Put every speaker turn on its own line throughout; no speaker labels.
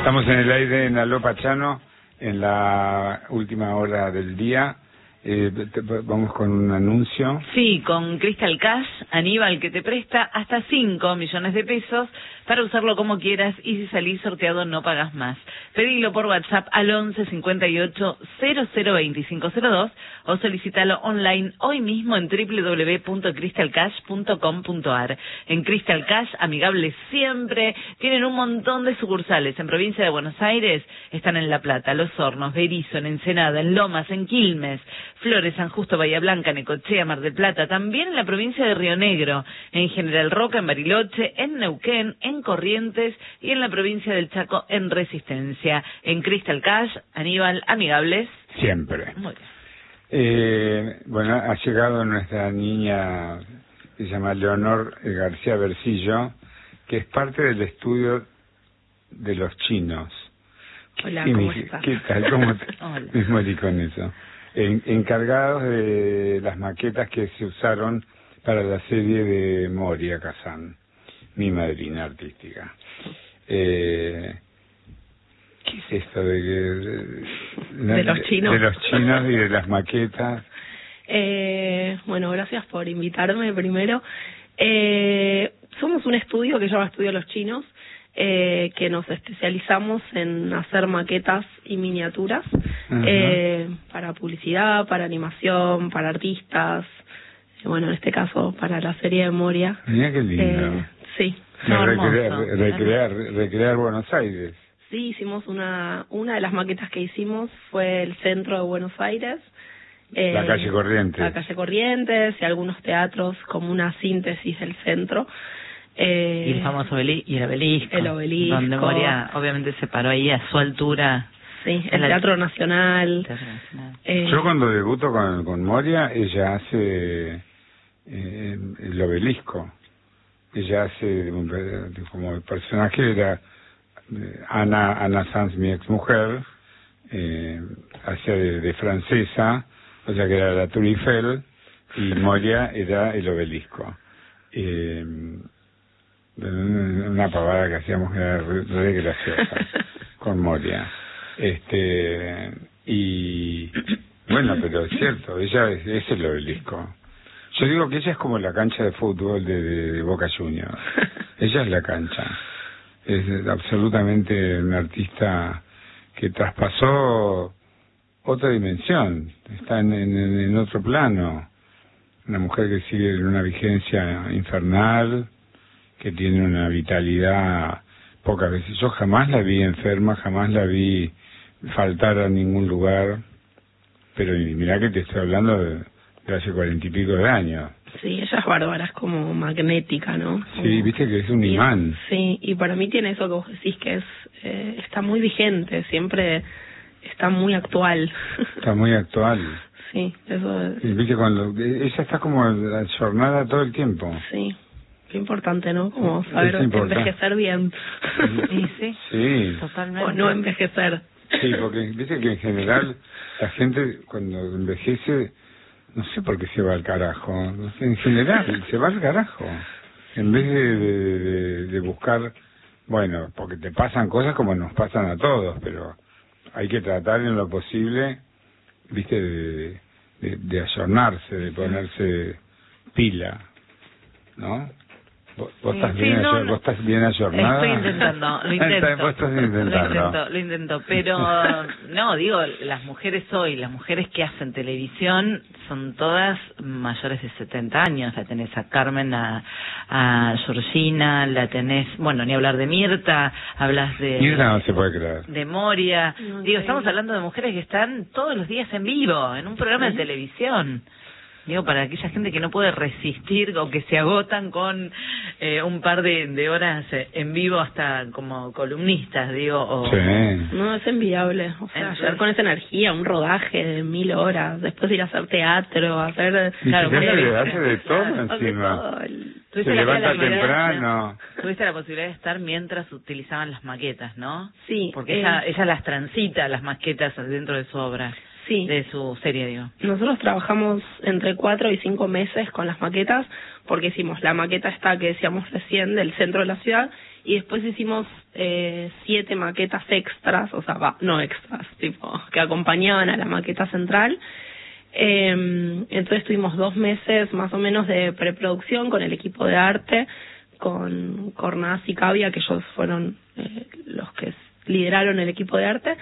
Estamos en el aire en Aló Pachano, en la última hora del día. Vamos con un anuncio.
Sí, con Crystal Cash, Aníbal, que te presta hasta 5 millones de pesos para usarlo como quieras, y si salís sorteado no pagas más. Pedilo por WhatsApp al 11 58 00 2502 o solicítalo online hoy mismo en www.crystalcash.com.ar. En Crystal Cash, amigables siempre, tienen un montón de sucursales. En provincia de Buenos Aires están en La Plata, Los Hornos, Berisso, en Ensenada, en Lomas, en Quilmes, Flores, San Justo, Bahía Blanca, Necochea, Mar del Plata, también en la provincia de Río Negro, en General Roca, en Bariloche, en Neuquén, en Corrientes y en la provincia del Chaco, en Resistencia. En Crystal Cash, Aníbal, amigables
Siempre.
muy bien.
Bueno, ha llegado nuestra niña, que se llama Leonor García Bercillo, que es parte del estudio de los chinos.
Hola, ¿cómo estás?
¿Qué tal? ¿Cómo te
Hola.
me morí con eso? Encargados de las maquetas que se usaron para la serie de Moria Kazan, mi madrina artística. ¿Qué es esto de
los chinos?
De los chinos y de las maquetas.
Bueno, gracias por invitarme primero. Somos un estudio que se llama Estudio Los Chinos, que nos especializamos en hacer maquetas y miniaturas para publicidad, para animación, para artistas, bueno, en este caso para la serie de Moria.
Mira qué lindo.
Sí.
Recrear Buenos Aires.
Sí, hicimos una de las maquetas que hicimos fue el centro de Buenos Aires.
La calle Corrientes.
La calle Corrientes y algunos teatros como una síntesis del centro.
Y el famoso el obelisco.
El obelisco.
Donde Moria obviamente se paró ahí a su altura.
Sí, el Teatro Nacional.
Yo cuando debuto con Moria, ella hace el obelisco. Ella hace como el personaje era Ana Sanz, mi exmujer, hacía de francesa, o sea que era la Tour Eiffel, y Moria era el obelisco. Una pavada que hacíamos que era re graciosa con Moria. Y bueno, pero es cierto, ella es el obelisco. Yo digo que ella es como la cancha de fútbol de Boca Juniors. Ella es la cancha. Es absolutamente un artista que traspasó otra dimensión. Está en otro plano. Una mujer que sigue en una vigencia infernal, que tiene una vitalidad pocas veces. Yo jamás la vi enferma, jamás la vi faltar a ningún lugar. Pero mirá que te estoy hablando de hace 40 y pico de años.
Sí, ella es bárbara, es como magnética, ¿no?
Sí, viste que es un imán.
Sí, y para mí tiene eso que vos decís, que está muy vigente, siempre está muy actual.
Está muy actual.
Sí, eso es.
Y viste, ella está como ayornada todo el tiempo.
Sí, qué importante, ¿no? Como saber envejecer bien.
Sí, totalmente.
O no envejecer.
Sí, porque viste que en general la gente cuando envejece, no sé por qué se va al carajo. No sé, en general se va al carajo. En vez de buscar, bueno, porque te pasan cosas como nos pasan a todos, pero hay que tratar en lo posible, viste, de ayornarse, de ponerse pila, ¿no? ¿Vos estás bien, vos estás bien ayornada?
Estoy intentando, lo intento.
Vos estás intentando.
Lo intento, pero no, digo, las mujeres hoy, las mujeres que hacen televisión son todas mayores de 70 años. La tenés a Carmen, a Georgina, la tenés, bueno, ni hablar de Mirta, hablas de...
Mirta no se puede creer.
De Moria.
No,
digo, estamos hablando de mujeres que están todos los días en vivo, en un programa de televisión. Digo, para aquella gente que no puede resistir o que se agotan con un par de horas en vivo hasta como columnistas, digo. O,
sí.
No, es enviable. O sea, llegar con esa energía, un rodaje de 1000 horas, después ir a hacer teatro, hacer...
Claro, hace de todo encima. Se levanta temprano.
Tuviste la posibilidad de estar mientras utilizaban las maquetas, ¿no?
Sí.
Porque ella las transita, las maquetas, dentro de su obra.
Sí.
De su serie, digo.
Nosotros trabajamos entre 4 y 5 meses con las maquetas, porque hicimos la maqueta esta que decíamos recién del centro de la ciudad, y después hicimos 7 maquetas extras, o sea, no extras, tipo, que acompañaban a la maqueta central. Entonces tuvimos 2 meses más o menos de preproducción con el equipo de arte, con Cornaz y Cavia, que ellos fueron los que lideraron el equipo de arte,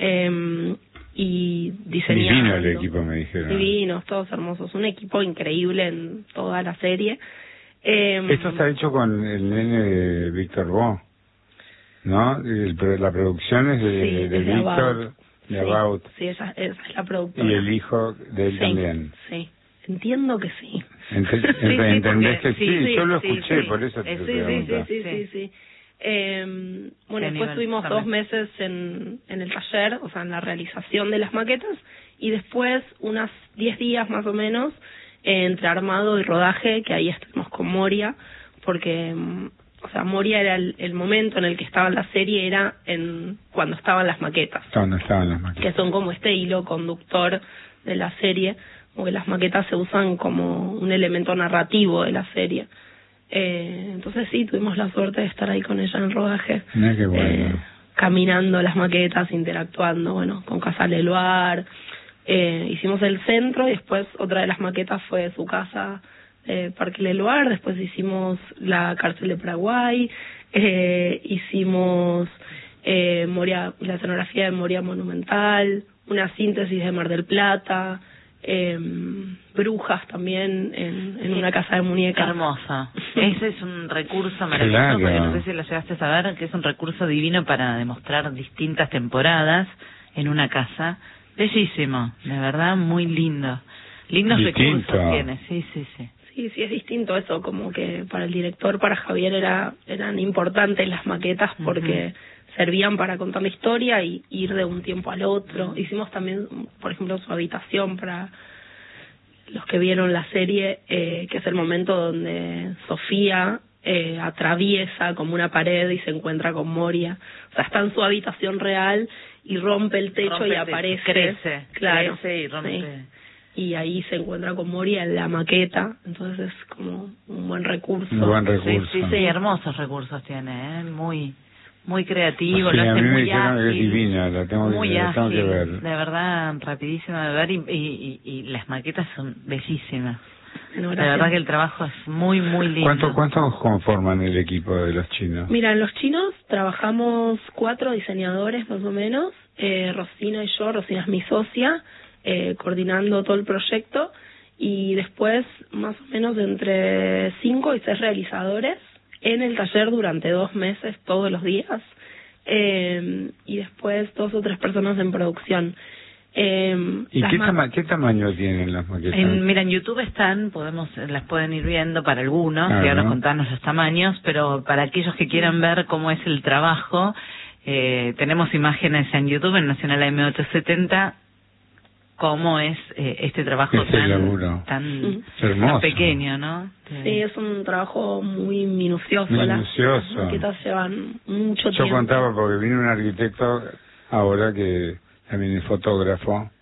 y diseñando.
Divino el equipo, me dijeron.
Divinos, todos hermosos, un equipo increíble en toda la serie.
Esto está hecho con el nene de Víctor Bo, ¿no? La producción es de Víctor, de About.
Sí, esa es la productora.
Y el hijo de él también.
Sí, entiendo que sí.
¿Entendés que sí? Yo lo escuché, por eso te pregunto.
Sí. Bueno, después tuvimos 2 meses en el taller, o sea, en la realización de las maquetas, y después unas 10 días más o menos entre armado y rodaje, que ahí estuvimos con Moria, porque, o sea, Moria era el momento en el que estaba la serie, era cuando estaban las maquetas.
Cuando estaban las maquetas.
Que son como este hilo conductor de la serie, porque las maquetas se usan como un elemento narrativo de la serie. Entonces sí, tuvimos la suerte de estar ahí con ella en rodaje.
Qué bueno.
Caminando las maquetas, interactuando, bueno, con Casa Leluar. Hicimos el centro y después otra de las maquetas fue su casa, Parque Leluar. Después hicimos la cárcel de Paraguay, hicimos Moria, la escenografía de Moria Monumental, una síntesis de Mar del Plata, Brujas también en una casa de muñecas.
Hermosa. Ese es un recurso maravilloso, porque no sé si lo llegaste a saber, que es un recurso divino para demostrar distintas temporadas en una casa. Bellísimo, de verdad, muy lindo. Lindos
Distinto.
Recursos tiene, sí.
Sí, es distinto eso, como que para el director, para Javier eran importantes las maquetas porque servían para contar la historia y ir de un tiempo al otro. Hicimos también, por ejemplo, su habitación para los que vieron la serie, que es el momento donde Sofía atraviesa como una pared y se encuentra con Moria. O sea, está en su habitación real y rompe el techo y aparece.
Crece y rompe.
Sí. Y ahí se encuentra con Moria en la maqueta, entonces es como un buen recurso.
Un buen recurso.
Sí, hermosos recursos tiene, muy creativo,
sí,
lo
a
hace
mí me
muy
dijeron
ágil.
Que es divina, la tengo que ver.
De verdad, rapidísimo de ver y las maquetas son bellísimas.
Bueno,
la verdad que el trabajo es muy lindo.
¿Cuántos conforman el equipo de los chinos?
Mira, en los chinos trabajamos 4 diseñadores más o menos, Rosina y yo. Rosina es mi socia, coordinando todo el proyecto, y después más o menos entre 5 y 6 realizadores en el taller durante 2 meses todos los días, y después 2 o 3 personas en producción.
¿Y qué tamaño tienen las maquetas?
Mira, en YouTube las pueden ir viendo para algunos, y ahora contarnos los tamaños, pero para aquellos que quieran ver cómo es el trabajo, tenemos imágenes en YouTube, en Nacional AM870, cómo es este trabajo tan pequeño, ¿no?
Sí, es un trabajo muy minucioso. Las maquetas llevan mucho tiempo.
Yo contaba porque vino un arquitecto ahora que también es fotógrafo,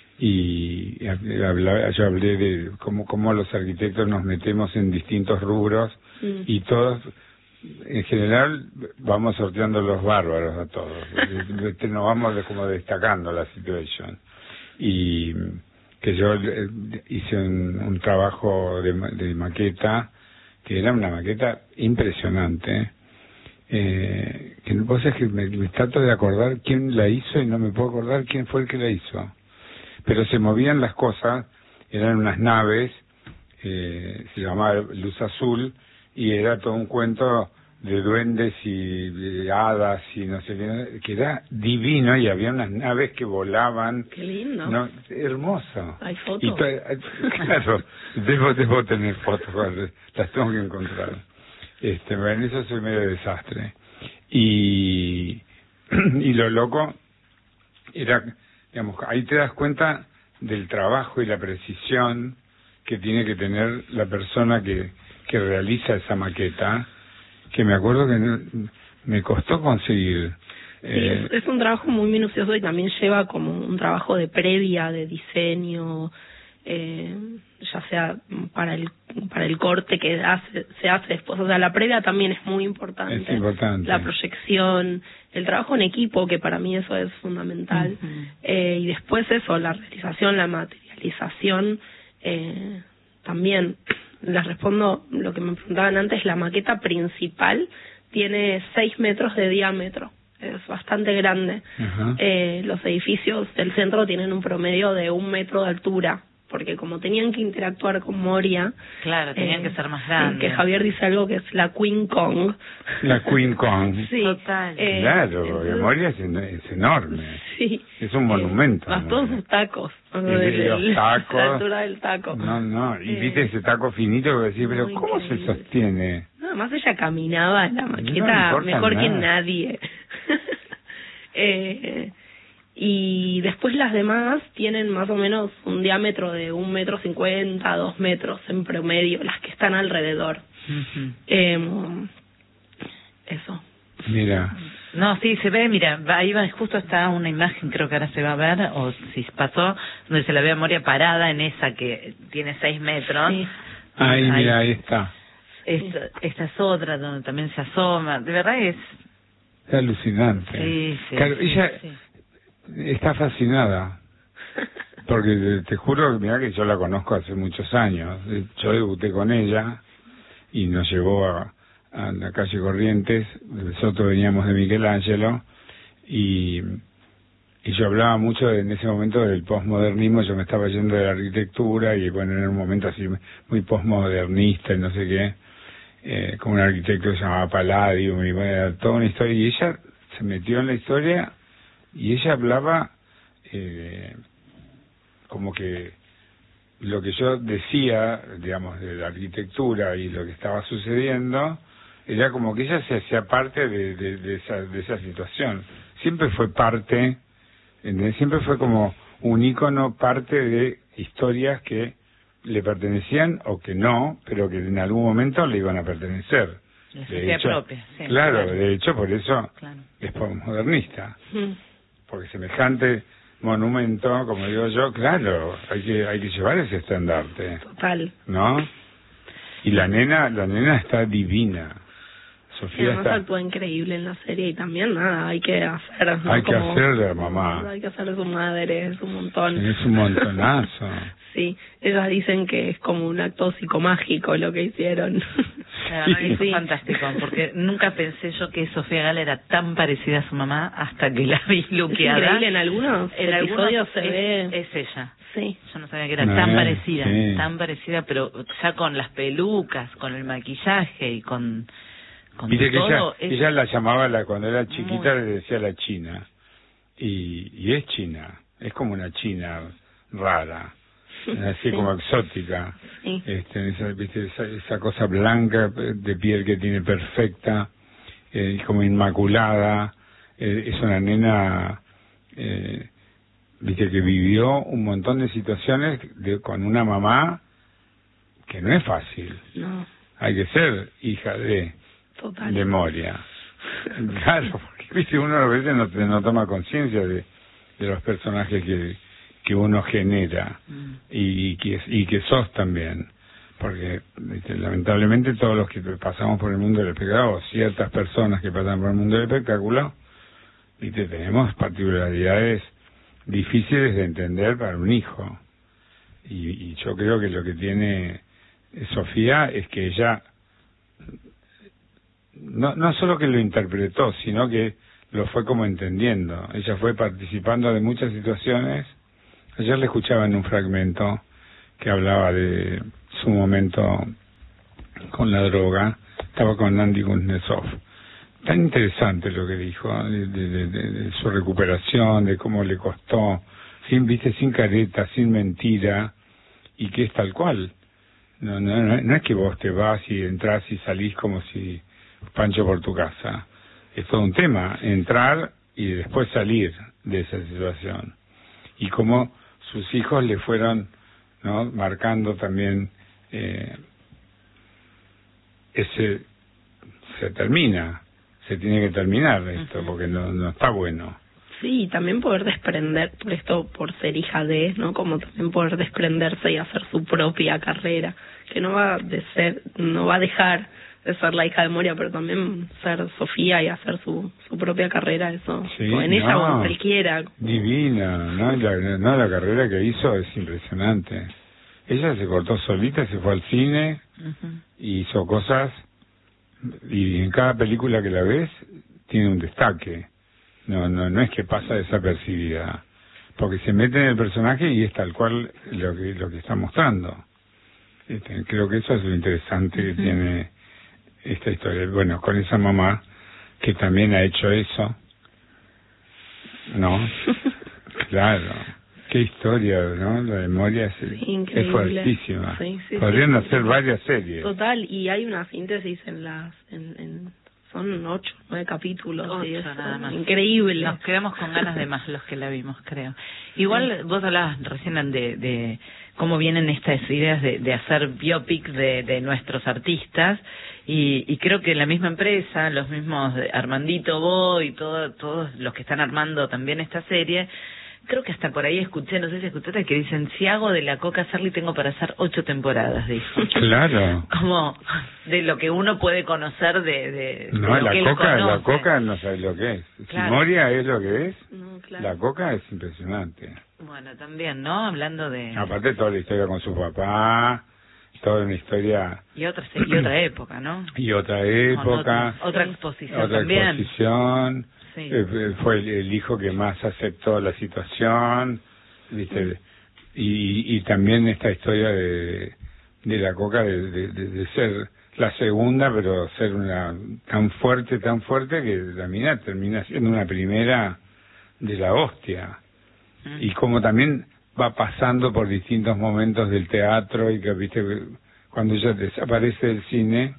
y yo hablé de cómo los arquitectos nos metemos en distintos rubros, y todos, en general, vamos sorteando los bárbaros a todos. Nos vamos como destacando la situación. Y que yo hice un trabajo de maqueta, que era una maqueta impresionante, que vos sabés que me trato de acordar quién la hizo y no me puedo acordar quién fue el que la hizo, pero se movían las cosas, eran unas naves, se llamaba Luz Azul, y era todo un cuento de duendes y de hadas y no sé qué, que era divino, y había unas naves que volaban.
Qué lindo.
No, hermoso.
¿Hay fotos?
Claro, debo tener fotos, las tengo que encontrar. En eso soy medio desastre. Y lo loco era, digamos, ahí te das cuenta del trabajo y la precisión que tiene que tener la persona que realiza esa maqueta, que me acuerdo que me costó conseguir.
Sí, es un trabajo muy minucioso y también lleva como un trabajo de previa, de diseño, ya sea para el corte que se hace después. O sea, la previa también es muy importante.
Es importante.
La proyección, el trabajo en equipo, que para mí eso es fundamental. Y después eso, la realización, la materialización, también. Les respondo lo que me preguntaban antes. La maqueta principal tiene 6 metros de diámetro. Es bastante grande. Los edificios del centro tienen un promedio de 1 metro de altura, porque como tenían que interactuar con Moria...
Claro, tenían que ser más grandes.
Que Javier dice algo que es la Queen Kong.
La Queen Kong.
Sí.
Total.
Claro, porque Moria es enorme.
Sí.
Es un monumento.
Más todos sus tacos.
Los tacos.
La altura del taco.
No. Y viste ese taco finito que decís, pero ¿cómo
increíble.
se sostiene?
Nada más ella caminaba en la maqueta mejor que nadie. Y después las demás tienen más o menos un diámetro de 1,50 m, 2 metros en promedio, las que están alrededor. Eso.
Mira.
No, sí, se ve, mira, ahí va, justo está una imagen, creo que ahora se va a ver, o si pasó, donde se la ve a Moria parada en esa que tiene 6 metros.
Sí.
Ahí, mira, ahí está.
Esta es otra donde también se asoma, de verdad es
alucinante.
Sí,
claro, ella está fascinada, porque te juro, mira que yo la conozco hace muchos años. Yo debuté con ella y nos llevó a la calle Corrientes. Nosotros veníamos de Michelangelo y yo hablaba mucho en ese momento del posmodernismo. Yo me estaba yendo de la arquitectura y bueno, en un momento así muy posmodernista y no sé qué, con un arquitecto que se llamaba Palladium y bueno, toda una historia, y ella se metió en la historia y ella hablaba como que lo que yo decía, digamos, de la arquitectura y lo que estaba sucediendo, era como que ella se hacía parte de esa situación. Siempre fue parte, siempre fue como un ícono, parte de historias que le pertenecían o que no, pero que en algún momento le iban a pertenecer.
De hecho, propia, sí,
claro, de hecho, por eso
claro.
Es postmodernista. Porque semejante monumento, como digo yo, claro, hay que llevar ese estandarte.
Total.
¿No? Y la nena está divina. Sofía
además actúa increíble en la serie y también nada, hay que hacer, ¿no?
Hay que hacer, mamá.
Hay que hacer su madre, es un montón.
Es un montonazo.
Sí, ellas dicen que es como un acto psicomágico lo que hicieron.
Claro, sí. Es fantástico, porque nunca pensé yo que Sofía Gala era tan parecida a su mamá hasta que la vi luqueada.
Es increíble, en algunos episodios se ve...
Es ella.
Sí.
Yo no sabía que era tan parecida, pero ya con las pelucas, con el maquillaje y con
viste que
todo.
Ella la llamaba, cuando era chiquita le decía la China. Y es china, es como una china rara. Así como exótica,
sí.
Esa cosa blanca de piel que tiene perfecta, como inmaculada. Es una nena, viste, que vivió un montón de situaciones con una mamá que no es fácil.
No.
Hay que ser hija de Moria. Claro, porque viste, uno a veces no toma conciencia de los personajes que uno genera y que sos también, porque lamentablemente todos los que pasamos por el mundo del espectáculo, o ciertas personas que pasan por el mundo del espectáculo, tenemos particularidades difíciles de entender para un hijo, y yo creo que lo que tiene Sofía es que ella no solo que lo interpretó, sino que lo fue como entendiendo. Ella fue participando de muchas situaciones. Ayer le escuchaba en un fragmento que hablaba de su momento con la droga. Estaba con Andy Kuznetsov. Tan interesante lo que dijo, de su recuperación, de cómo le costó, sin careta, sin mentira, y que es tal cual. No es que vos te vas y entras y salís como si Pancho por tu casa. Es todo un tema, entrar y después salir de esa situación. Y cómo sus hijos le fueron, ¿no?, marcando también se tiene que terminar esto, porque no está bueno.
Sí, también poder desprender, por esto, por ser hija de, ¿no? Como también poder desprenderse y hacer su propia carrera, que no va a dejar de ser la hija de Moria, pero también ser Sofía y hacer su propia carrera, eso,
sí,
en ella o en cualquiera.
Divina, ¿no? La carrera que hizo es impresionante. Ella se cortó solita, se fue al cine, y hizo cosas, y en cada película que la ves, tiene un destaque. No es que pasa desapercibida, porque se mete en el personaje y es tal cual lo que está mostrando. Creo que eso es lo interesante que tiene esta historia. Bueno, con esa mamá que también ha hecho eso, ¿no? Claro, qué historia, ¿no? La de Moria es fuertísima. Sí, podrían hacer varias series.
Total, y hay una síntesis son 8, 9 capítulos.
8
y eso,
nada más.
Increíble.
Nos quedamos con ganas de más los que la vimos, creo. Igual vos hablabas recién de cómo vienen estas ideas de hacer biopics de nuestros artistas, y creo que la misma empresa, los mismos Armandito, Bo y todos los que están armando también esta serie, creo que hasta por ahí escuché, no sé si escuchaste, que dicen, si hago de la Coca Sarli tengo para hacer 8 temporadas, dijo.
Claro.
Como de lo que uno puede conocer de
no,
de lo que
la Coca no sabe lo que es.
Claro.
Si Moria es lo que es,
claro.
La Coca es impresionante.
Bueno, también, ¿no? Hablando de...
Aparte toda la historia con su papá, toda una historia...
Y otra época, ¿no?
Y otra época.
Otra exposición
otra
también.
Exposición.
Sí.
Fue el hijo que más aceptó la situación, ¿viste? Y también esta historia de la Coca de ser la segunda, pero ser una tan fuerte que la mina termina siendo una primera de la hostia. Y como también va pasando por distintos momentos del teatro, y que, ¿viste? Cuando ella desaparece del cine,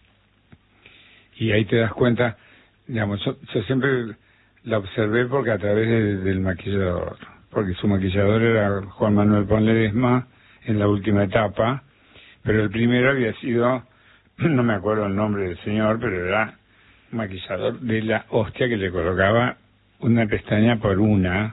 y ahí te das cuenta. Digamos, yo siempre la observé porque a través del maquillador, porque su maquillador era Juan Manuel Ponledesma en la última etapa, pero el primero había sido, no me acuerdo el nombre del señor, pero era un maquillador de la hostia, que le colocaba una pestaña por una,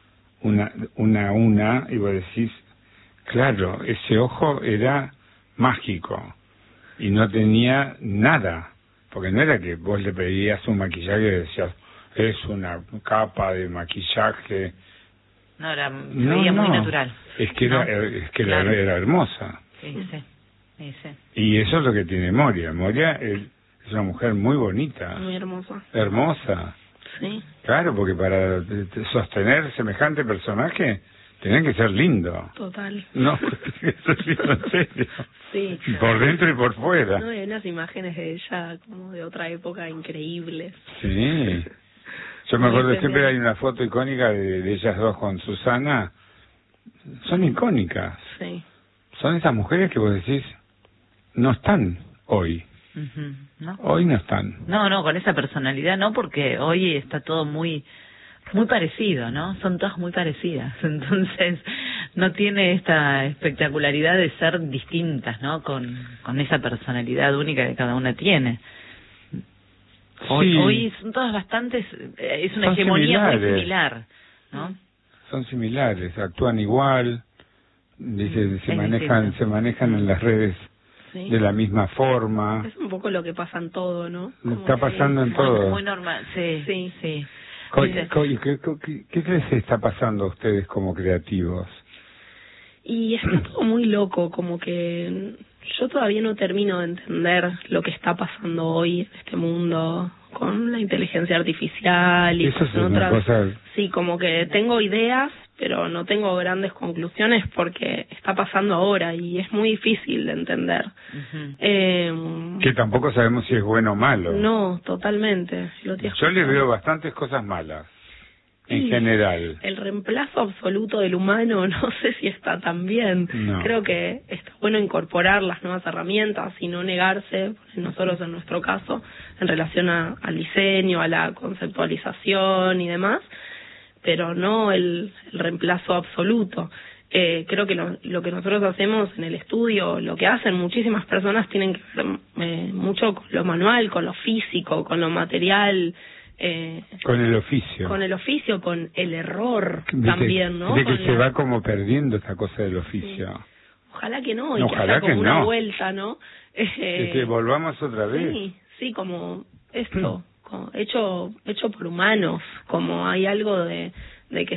y vos decís, claro, ese ojo era mágico y no tenía nada. Porque no era que vos le pedías un maquillaje y decías, es una capa de maquillaje.
No, veía muy natural.
Es que, claro. era hermosa.
Sí.
Y eso es lo que tiene Moria. Moria es una mujer muy bonita.
Muy hermosa.
Hermosa.
Sí.
Claro, porque para sostener semejante personaje, tenía que ser lindo.
Total.
No, tiene que ser lindo, en serio.
Sí.
Por dentro y por fuera.
No, hay unas imágenes de ella como de otra época increíbles.
Sí. Yo me acuerdo, siempre hay una foto icónica de ellas dos con Susana. Son icónicas.
Sí.
Son esas mujeres que vos decís, no están hoy.
¿No?
Hoy no están.
No, con esa personalidad no, porque hoy está todo muy parecido, ¿no? Son todas muy parecidas, entonces no tiene esta espectacularidad de ser distintas, ¿no? Con esa personalidad única que cada una tiene. Hoy son todas bastantes, es una hegemonía muy similar, ¿no?
Son similares, actúan igual, se manejan en las redes. Sí. De la misma forma.
Es un poco lo que pasa en todo, ¿no?
Está pasando en todo.
Muy normal, sí.
¿Qué crees que está pasando a ustedes como creativos?
Y está todo muy loco, como que yo todavía no termino de entender lo que está pasando hoy en este mundo con la inteligencia artificial y
eso es una cosa...
Sí, como que tengo ideas, pero no tengo grandes conclusiones porque está pasando ahora y es muy difícil de entender.
Que tampoco sabemos si es bueno o malo.
No, totalmente.
Yo le veo bastantes cosas malas, en general.
El reemplazo absoluto del humano no sé si está tan bien.
No.
Creo que está bueno incorporar las nuevas herramientas y no negarse, nosotros en nuestro caso, en relación al diseño, a la conceptualización y demás, pero no el reemplazo absoluto. Creo que lo que nosotros hacemos en el estudio, lo que hacen muchísimas personas, tienen que ver mucho con lo manual, con lo físico, con lo material,
con el oficio.
Con el oficio, con el error
¿Viste?
también, ¿no?
De que
Con
se va como perdiendo esta cosa del oficio.
Sí. Ojalá que no, y
Ojalá
que haya como
que
una
no.
vuelta, ¿no?
Que volvamos otra vez.
Sí, como esto, como hecho por humanos, como hay algo de que